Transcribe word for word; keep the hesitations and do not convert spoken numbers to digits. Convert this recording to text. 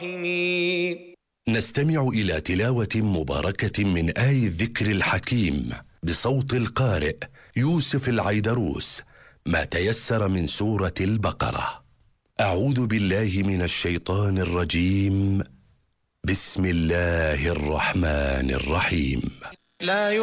نستمع إلى تلاوة مباركة من آي الذكر الحكيم بصوت القارئ يوسف العيدروس، ما تيسر من سورة البقرة. أعوذ بالله من الشيطان الرجيم. بسم الله الرحمن الرحيم. لا